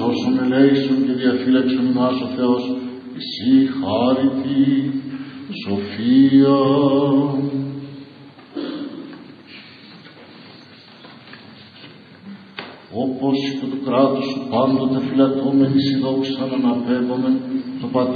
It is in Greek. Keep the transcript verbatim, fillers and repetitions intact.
όσων ελέησον και διαφύλαξον ημάς ο Θεός, εσύ χάριτη σοφία. Όπως υπό το κράτος σου πάντοτε φυλατώμενη η δόξα να αναπέμπομεν το Πατέρα